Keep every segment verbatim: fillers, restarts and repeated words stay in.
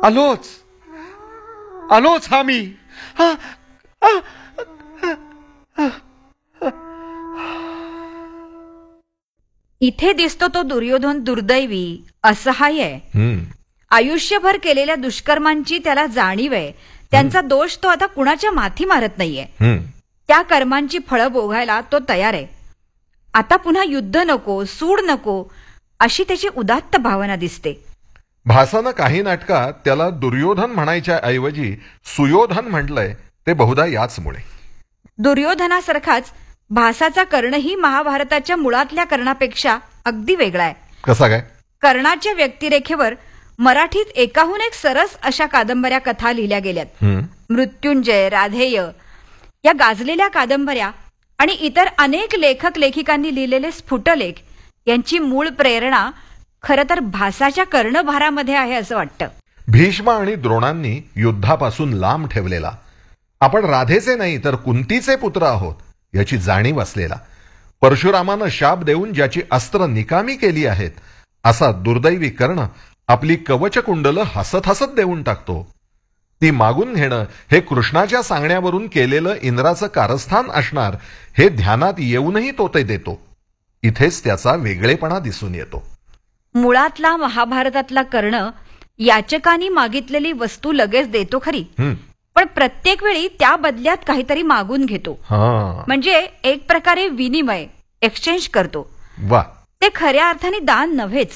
आलोच आलोच हा मी. हा, हा, हा. इथे दिसतो तो दुर्योधन दुर्दैवी, असहाय्य आहे. आयुष्यभर केलेल्या दुष्कर्मांची त्याला जाणीव आहे. त्यांचा दोष तो आता कुणाच्या माथी मारत नाहीये. त्या कर्मांची फळं भोगायला तो तयार आहे. आता पुन्हा युद्ध नको, सूड नको, अशी त्याची उदात्त भावना दिसते. भासानं काही नाटकात त्याला दुर्योधन म्हणायच्या ऐवजी सुयोधन म्हटलंय, ते बहुधा याचमुळे. दुर्योधनासारखाच भासाचा कर्णही महाभारताच्या मुळातल्या कर्णापेक्षा अगदी वेगळा आहे. कसा काय? कर्णाच्या व्यक्तिरेखेवर मराठीत एकाहून एक सरस अशा कादंबऱ्या कथा लिहिल्या गेल्यात. मृत्युंजय, राधेय या गाजलेल्या कादंबऱ्या आणि इतर अनेक लेखक लेखिकांनी लिहिलेले स्फुटलेख यांची मूळ प्रेरणा खरं तर भासाच्या कर्णभारामध्ये आहे असं वाटतं. भीष्म आणि द्रोणांनी युद्धापासून लांब ठेवलेला, आपण राधेचे नाही तर कुंतीचे पुत्र आहोत याची जाणीव असलेला, परशुरामानं शाप देऊन ज्याची अस्त्र निकामी केली आहेत, असा दुर्दैवी कर्ण आपली कवचकुंडलं हसत हसत देऊन टाकतो. ती मागून घेणं हे कृष्णाच्या सांगण्यावरून केलेलं इंद्राचं कारस्थान असणार हे ध्यानात येऊनही तो ते देतो. इथेच त्याचा वेगळेपणा दिसून येतो. मुळातला महाभारतातला कर्ण याचकांनी मागितलेली वस्तू लगेच देतो खरी, पण प्रत्येक वेळी त्या बदल्यात काहीतरी मागून घेतो. म्हणजे एक प्रकारे विनिमय, एक्सचेंज करतो. वा, ते खऱ्या अर्थाने दान नव्हेच.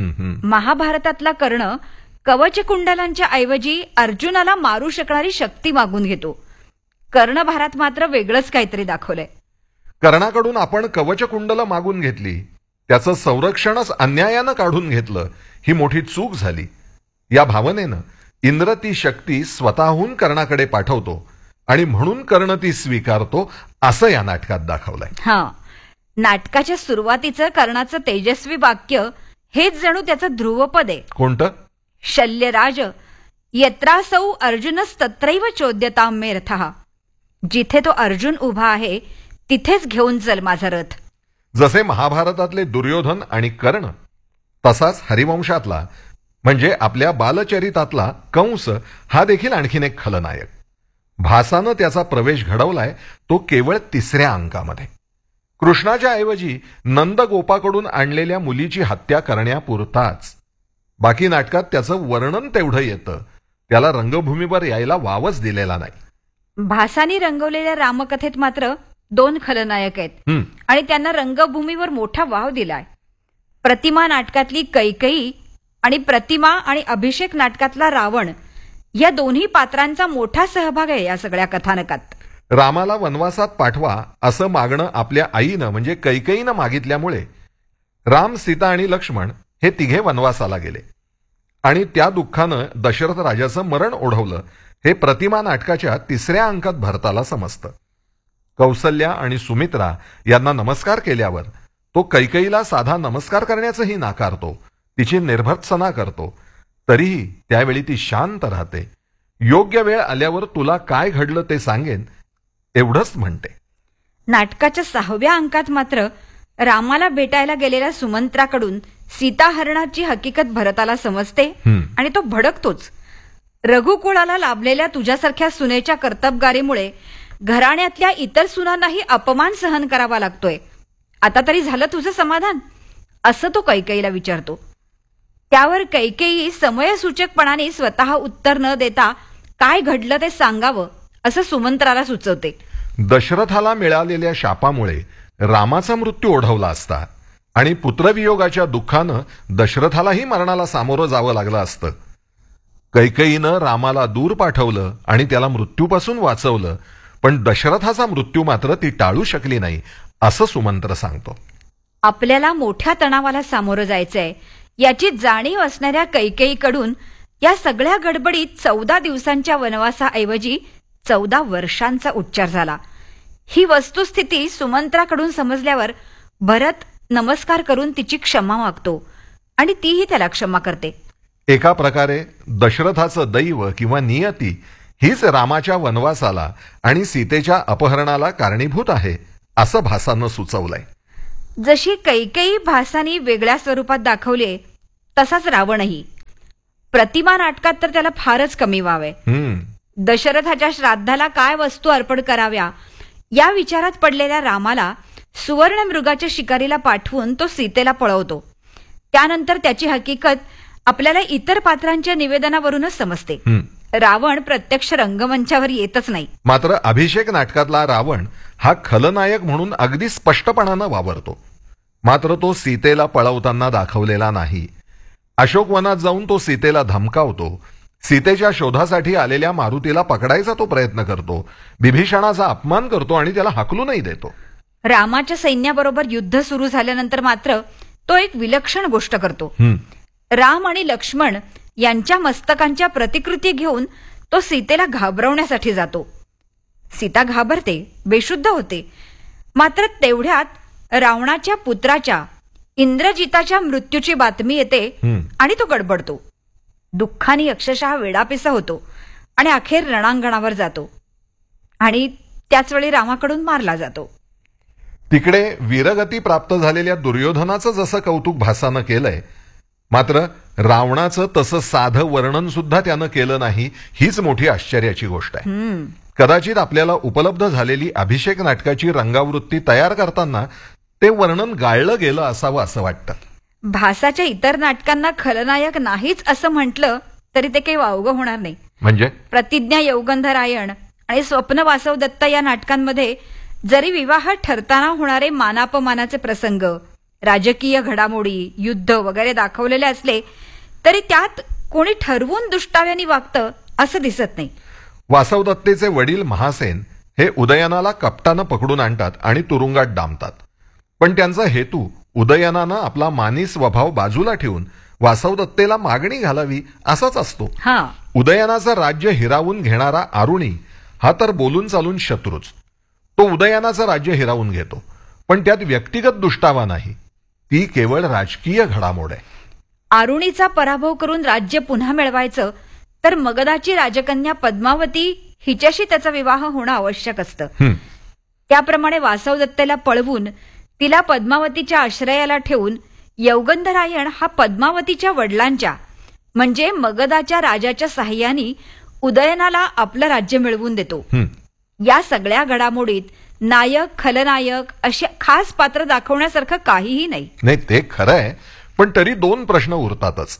महाभारतातला कर्ण कवचकुंडलांच्या ऐवजी अर्जुनाला मारू शकणारी शक्ती मागून घेतो. कर्णभारात मात्र वेगळंच काहीतरी दाखवलंय. कर्णाकडून आपण कवचकुंडलं मागून घेतली, त्याचं संरक्षणच अन्यायानं काढून घेतलं, ही मोठी चूक झाली. या भावनेनं इंद्र ती शक्ती स्वतःहून कर्णाकडे पाठवतो आणि म्हणून कर्ण ती स्वीकारतो, असं या नाटकात दाखवलंय. हा, नाटकाच्या सुरुवातीचं कर्णाचं तेजस्वी वाक्य हेच जणू त्याचं ध्रुवपद आहे. कोणतं? शल्यराज यत्रासौ अर्जुनस्तत्रैव चोद्यताम मे रथः. जिथे तो अर्जुन उभा आहे तिथेच घेऊन चल माझा रथ. जसे महाभारतातले दुर्योधन आणि कर्ण, तसाच हरिवंशातला म्हणजे आपल्या बालचरितातला कंस हा देखील आणखीन एक खलनायक. भासानं त्याचा प्रवेश घडवलाय तो केवळ तिसऱ्या अंकामध्ये. कृष्णाच्या ऐवजी नंदगोपाकडून आणलेल्या मुलीची हत्या करण्यापुरताच. बाकी नाटकात त्याचं वर्णन तेवढं येतं, त्याला रंगभूमीवर यायला वावच दिलेला नाही. भासानी रंगवलेल्या रामकथेत मात्र दोन खलनायक आहेत आणि त्यांना रंगभूमीवर मोठा वाव दिलाय. प्रतिमा नाटकातली कैकेयी आणि प्रतिमा आणि अभिषेक नाटकातला रावण या दोन्ही पात्रांचा मोठा सहभाग आहे या सगळ्या कथानकात. रामाला वनवासात पाठवा असं मागणं आपल्या आईनं म्हणजे कैकेयीनं मागितल्यामुळे राम, सीता आणि लक्ष्मण हे तिघे वनवासाला गेले आणि त्या दुःखानं दशरथ राजाचं मरण ओढवलं, हे प्रतिमा नाटकाच्या तिसऱ्या अंकात भरताला समजतं. कौसल्या आणि सुमित्रा यांना नमस्कार केल्यावर तो कैकेयीला साधा नमस्कार करण्याचंही नाकारतो, तिची निर्भर्त्सना करतो. तरीही त्यावेळी ती शांत राहते. योग्य वेळ आल्यावर तुला काय घडलं ते सांगेन एवढंच म्हणते. नाटकाच्या सहाव्या अंकात मात्र रामाला भेटायला गेलेल्या सुमंत्राकडून सीताहरणाची हकीकत भरताला समजते आणि तो भडकतोच. रघुकुळाला लाभलेल्या तुझ्यासारख्या सुनेच्या कर्तबगारीमुळे घराण्यातल्या इतर सुनांनाही अपमान सहन करावा लागतोय. आता तरी झालं तुझं समाधान, असं तो कैकेयीला विचारतो. त्यावर कैकेयी समयसूचकपणाने स्वतः उत्तर न देता काय घडलं ते सांगावं असं सुमंत्राला सुचवते. दशरथाला मिळालेल्या शापामुळे रामाचा मृत्यू ओढवला असता आणि पुत्रवियोगाच्या दुःखानं दशरथालाही मरणाला सामोरं जावं लागलं असतं. कैकेयीनं रामाला दूर पाठवलं आणि त्याला मृत्यूपासून वाचवलं, पण दशरथाचा मृत्यू मात्र ती टाळू शकली नाही, असं सुमंत्र सांगतो. आपल्याला मोठ्या तणावाला सामोरं जायचंय याची जाणीव असणाऱ्या कैकेयीकडून या सगळ्या गडबडीत चौदा दिवसांच्या वनवासाऐवजी चौदा वर्षांचा उच्चार झाला. ही वस्तुस्थिती सुमंत्राकडून समजल्यावर भरत नमस्कार करून तिची क्षमा मागतो आणि तीही त्याला क्षमा करते. एका प्रकारे दशरथाचं दैव किंवा नियती हीच रामाच्या वनवासाला आणि सीतेच्या अपहरणाला कारणीभूत आहे, असं भासानं सुचवलंय. जशी कैकेयी भासानी वेगळ्या स्वरूपात दाखवलीये तसाच रावणही. प्रतिमा नाटकात तर त्याला फारच कमी वावे. हम्म दशरथाच्या श्राद्धाला काय वस्तू अर्पण कराव्या या विचारात पडलेल्या रामाला सुवर्ण मृगाच्या शिकारीला पाठवून तो सीतेला पळवतो. त्यानंतर त्याची हकीकत आपल्याला इतर पात्रांच्या निवेदनावरूनच समजते. हम्म. रावण प्रत्यक्ष रंगमंचावर येतच नाही. मात्र अभिषेक नाटकातला रावण हा खलनायक म्हणून अगदी स्पष्टपणानं वावरतो. मात्र तो सीतेला पळवताना दाखवलेला नाही. अशोकवनात जाऊन तो सीतेला धमकावतो. सीतेच्या शोधासाठी आलेल्या मारुतीला पकडायचा तो प्रयत्न करतो. बिभीषणाचा अपमान करतो आणि त्याला हाकलूनही देतो. रामाच्या सैन्याबरोबर युद्ध सुरू झाल्यानंतर मात्र तो एक विलक्षण गोष्ट करतो. हम्म. राम आणि लक्ष्मण यांच्या मस्तकांच्या प्रतिकृती घेऊन तो सीतेला घाबरवण्यासाठी जातो. सीता घाबरते, बेशुद्ध होते. मात्र तेवढ्यात रावणाच्या पुत्राच्या इंद्रजिताच्या मृत्यूची बातमी येते हम्म. आणि तो गडबडतो. दुःखाने अक्षरशः वेडापिसा होतो आणि अखेर रणांगणावर जातो आणि त्याच वेळी रामाकडून मारला जातो. तिकडे वीरगती प्राप्त झालेल्या दुर्योधनाचं जसं कौतुक भासानं केलंय, मात्र रावणाचं तसं साधं वर्णन सुद्धा त्यानं केलं नाही. हीच मोठी आश्चर्याची गोष्ट आहे. हम्म कदाचित आपल्याला उपलब्ध झालेली अभिषेक नाटकाची रंगावृत्ती तयार करताना ते वर्णन गाळलं गेलं असावं असं वाटतं. भासाच्या इतर नाटकांना खलनायक नाहीच असं म्हटलं तरी ते काही वावगं होणार नाही. म्हणजे प्रतिज्ञा, यौगंधरायण आणि स्वप्न वासव दत्त या नाटकांमध्ये जरी विवाह ठरताना होणारे मानापमानाचे प्रसंग, राजकीय घडामोडी, युद्ध वगैरे दाखवलेले असले तरी त्यात कोणी ठरवून दुष्टाव्यानी वागतं असं दिसत नाही. वासवदत्तेचे वडील महासेन हे उदयनाला कपटानं पकडून आणतात आणि तुरुंगात डांबतात. पण त्यांचा हेतू उदयनानं आपला मानी स्वभाव बाजूला ठेवून वासवदत्तेला मागणी घालावी असाच असतो. हा उदयनाचं राज्य हिरावून घेणारा आरुणी हा तर बोलून चालून शत्रूच. तो उदयनाचं राज्य हिरावून घेतो, पण त्यात व्यक्तिगत दुष्टावा नाही. ती केवळ राजकीय घडामोड आहे. आरुणीचा पराभव करून राज्य पुन्हा मिळवायचं तर मगधाची राजकन्या पद्मावती हिच्याशी त्याचा विवाह होणं आवश्यक असतं. हं. त्याप्रमाणे वासवदत्तेला पळवून तिला पद्मावतीच्या आश्रयाला ठेवून यौगंधरायण हा पद्मावतीच्या वडिलांच्या म्हणजे मगधाच्या राजाच्या साह्याने उदयनाला आपलं राज्य मिळवून देतो. हं. या सगळ्या घडामोडीत नायक, खलनायक अशी खास पात्र दाखवण्यासारखं काहीही नाही. नाही, ते खरं आहे, पण तरी दोन प्रश्न उरतातच.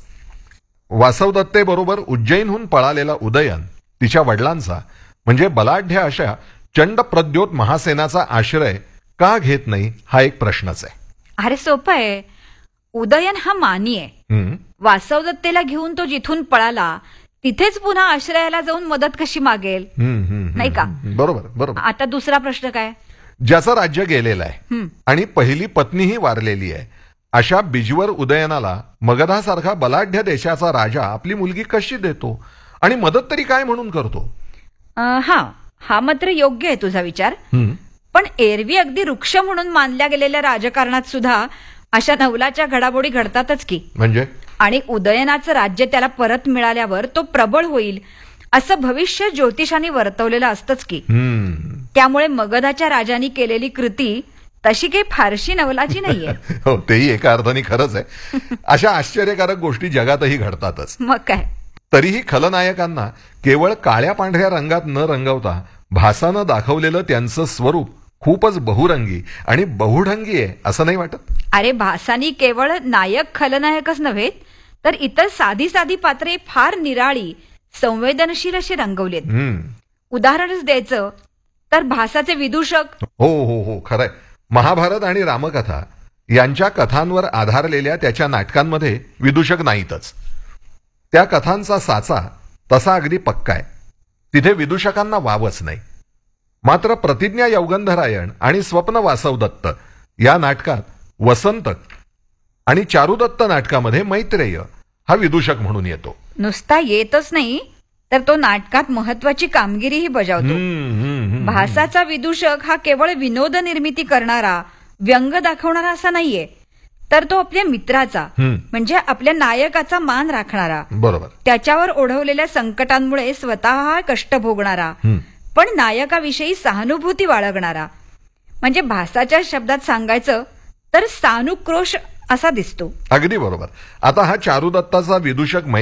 वासवदत्तेबरोबर उज्जैनहून पळालेला उदयन तिच्या वडिलांचा म्हणजे बलाढ्य अशा चंडप्रद्योत महासेनाचा आश्रय का घेत नाही हा एक प्रश्नच आहे. अरे सोपं आहे. उदयन हा मानी आहे. हं. वासवदत्तेला घेऊन तो जिथून पळाला तिथेच पुन्हा आश्रयाला जाऊन मदत कशी मागेल, हं, हं, हं, नाही का? हं. बरोबर बरोबर. आता दुसरा प्रश्न काय? ज्याचं राज्य गेलेलं आहे हं. आणि पहिली पत्नीही वारलेली आहे अशा बिजवर उदयनाला मगधासारखा बलाढ्य देशाचा राजा आपली मुलगी कशी देतो आणि मदत तरी काय म्हणून करतो? अं, हा हा मात्र योग्य आहे तुझा विचार. हं. पण एरवी अगदी वृक्ष म्हणून मानल्या गेलेल्या राजकारणात सुद्धा अशा नवलाच्या घडामोडी घडतातच की. म्हणजे आणि उदयनाचं राज्य त्याला परत मिळाल्यावर तो प्रबळ होईल असं भविष्य ज्योतिषांनी वर्तवलेलं असतंच की. हं. त्यामुळे मगधाच्या राजांनी केलेली कृती तशी काही फारशी नवलाची नाहीये. हो, तेही एका अर्थाने खरंच आहे. अशा आश्चर्यकारक गोष्टी जगातही घडतातच. मग काय. तरीही खलनायकांना केवळ काळ्या पांढऱ्या रंगात न रंगवता भासानं दाखवलेलं त्यांचं स्वरूप खूपच बहुरंगी आणि बहुढंगी आहे असं नाही वाटत? अरे भासानी केवळ नायक खलनायकच नव्हे तर इतर साधी साधी पात्रे फार निराळी, संवेदनशील अशी रंगवलीत. हं. उदाहरणच द्यायचं तर भासाचे विदूषक. हो हो हो खरंय. महाभारत आणि रामकथा यांच्या कथांवर आधारलेल्या त्याच्या नाटकांमध्ये विदूषक नाहीतच. त्या कथांचा साचा तसा अगदी पक्का आहे. तिथे विदूषकांना वावच नाही. मात्र प्रतिज्ञा यौगंधरायण आणि स्वप्न वासवदत्त या नाटकात वसंत आणि चारुदत्त नाटकामध्ये मैत्रेय हा विदूषक म्हणून येतो. नुसता येतच नाही तर तो नाटकात महत्वाची कामगिरीही बजावतो. हम्म, हम्म, हम्म. भासाचा विदूषक हा केवळ विनोद निर्मिती करणारा, व्यंग दाखवणारा असा नाहीये, तर तो आपल्या मित्राचा हम्म. म्हणजे आपल्या नायकाचा मान राखणारा, बरोबर, त्याच्यावर ओढवलेल्या संकटांमुळे स्वतः कष्ट भोगणारा, हम्म. पण नायकाविषयी सहानुभूती बाळगणारा, म्हणजे भासाच्या शब्दात सांगायचं तर सानुक्रोश असा दिसतो. अगदी बरोबर. आता हा चारुदत्ताचा विदूषक